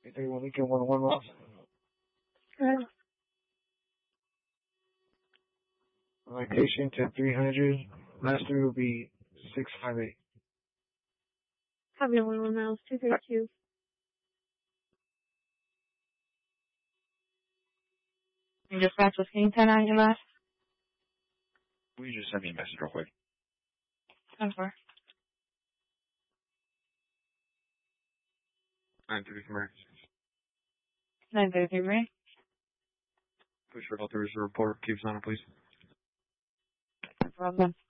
31 Lincoln 1-1 loss. Alright. Location to 300. Last three will be 658. Copy 1-1 miles 232. You just back with King 10 on your last? Will you just send me a message real quick? 10-4. 933. 933. Push for authors report. Keeps on it, please. No problem.